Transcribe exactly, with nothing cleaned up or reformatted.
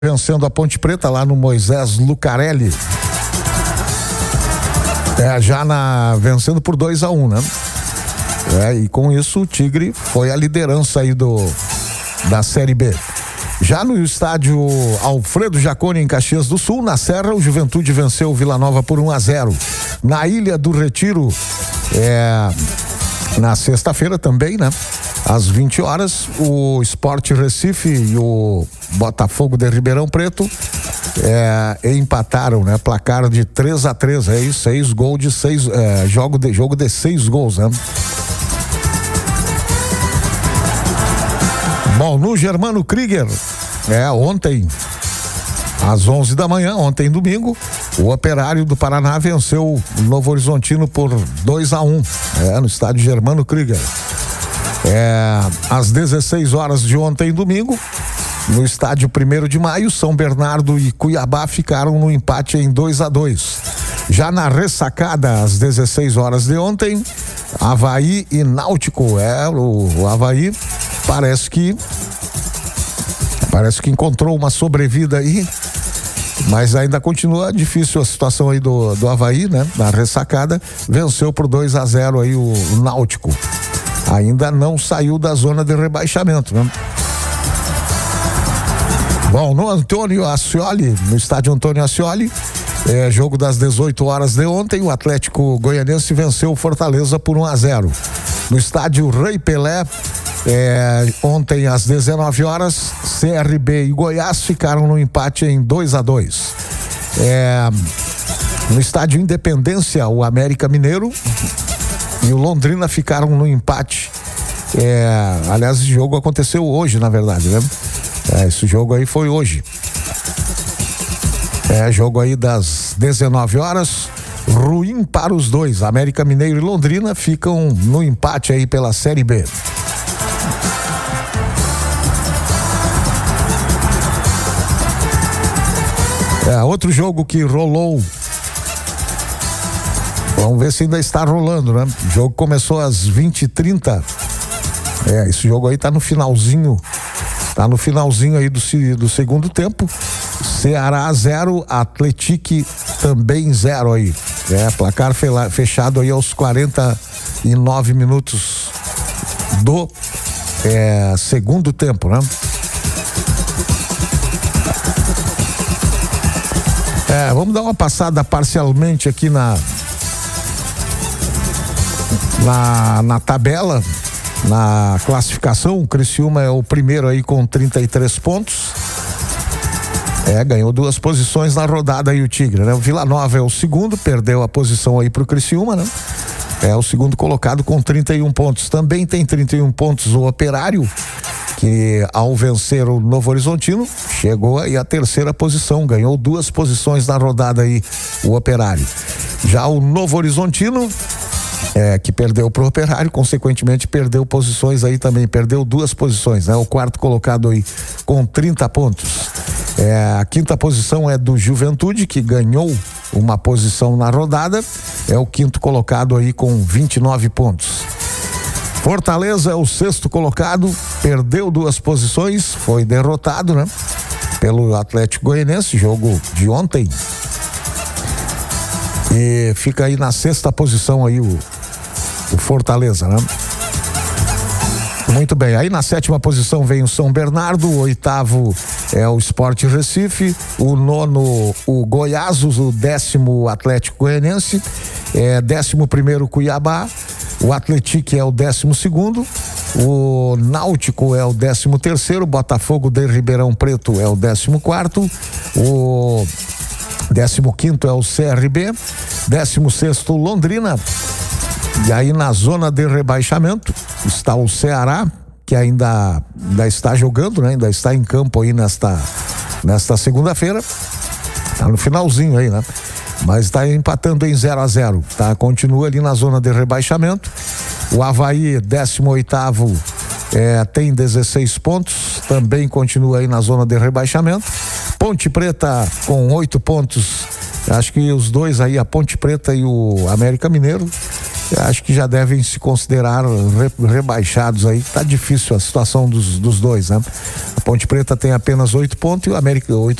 vencendo a Ponte Preta lá no Moisés Lucarelli. É, já na, vencendo por dois a um, né? É, e com isso o Tigre foi a liderança aí do, da Série B. Já no estádio Alfredo Jaconi, em Caxias do Sul, na Serra, o Juventude venceu o Vila Nova por um a zero. Na Ilha do Retiro, é, na sexta-feira também, né? Às vinte horas, o Sport Recife e o Botafogo de Ribeirão Preto é, empataram, né? Placar de três a três, é isso, seis gols de seis, é, jogo de jogo de seis gols, né? Bom, no Germano Krieger, é, ontem, às onze da manhã, ontem domingo, o Operário do Paraná venceu o Novo Horizontino por dois a um, é, no estádio Germano Krieger. É, às dezesseis horas de ontem, domingo, no estádio primeiro de maio, São Bernardo e Cuiabá ficaram no empate em dois a dois. Já na ressacada, às dezesseis horas de ontem, Avaí e Náutico, é, o, o Avaí parece que parece que encontrou uma sobrevida aí, mas ainda continua difícil a situação aí do, do Avaí, né? Na ressacada, venceu por dois a zero aí o, o Náutico. Ainda não saiu da zona de rebaixamento, né? Bom, no Antônio Ascioli, no estádio Antônio Ascioli, é, jogo das dezoito horas de ontem, o Atlético Goianiense venceu o Fortaleza por um a zero. No estádio Rei Pelé, é, ontem às dezenove horas, C R B e Goiás ficaram no empate em dois a dois. É, no estádio Independência, o América Mineiro e o Londrina ficaram no empate. É, aliás, esse jogo aconteceu hoje, na verdade, né? É, esse jogo aí foi hoje. É, jogo aí das dezenove horas, ruim para os dois. América Mineiro e Londrina ficam no empate aí pela Série B. É, outro jogo que rolou. Vamos ver se ainda está rolando, né? O jogo começou às vinte e trinta. É, esse jogo aí tá no finalzinho. Tá no finalzinho aí do, do segundo tempo. Ceará zero, Atlético também zero aí. É, placar fechado aí aos quarenta e nove minutos do é, segundo tempo, né? É, vamos dar uma passada parcialmente aqui na na, na tabela, na classificação. O Criciúma é o primeiro aí com trinta e três pontos. É, ganhou duas posições na rodada aí o Tigre, né? O Vila Nova é o segundo, perdeu a posição aí pro Criciúma, né? É o segundo colocado com trinta e um pontos. Também tem trinta e um pontos o Operário, que ao vencer o Novo Horizontino, chegou aí à terceira posição, ganhou duas posições na rodada aí o Operário. Já o Novo Horizontino, É, que perdeu pro Operário, consequentemente perdeu posições aí também, perdeu duas posições, né? O quarto colocado aí com trinta pontos. É, a quinta posição é do Juventude, que ganhou uma posição na rodada, é o quinto colocado aí com vinte e nove pontos. Fortaleza é o sexto colocado, perdeu duas posições, foi derrotado, né? Pelo Atlético Goianiense, jogo de ontem. E fica aí na sexta posição aí o, o Fortaleza, né? Muito bem, aí na sétima posição vem o São Bernardo, o oitavo é o Sport Recife, o nono o Goiás, o décimo o Atlético Goianiense, é, décimo primeiro Cuiabá, o Atlético é o décimo segundo, o Náutico é o décimo terceiro, Botafogo de Ribeirão Preto é o décimo quarto, o décimo quinto é o C R B, décimo sexto Londrina. E aí na zona de rebaixamento está o Ceará, que ainda, ainda está jogando, né? Ainda está em campo aí nesta, nesta segunda-feira. Tá no finalzinho aí, né? Mas está empatando em zero a zero, tá? Continua ali na zona de rebaixamento. O Avaí, décimo oitavo, é, tem dezesseis pontos, também continua aí na zona de rebaixamento. Ponte Preta com oito pontos, acho que os dois aí, a Ponte Preta e o América Mineiro, acho que já devem se considerar re, rebaixados aí. Tá difícil a situação dos, dos dois, né? A Ponte Preta tem apenas oito pontos e o América oito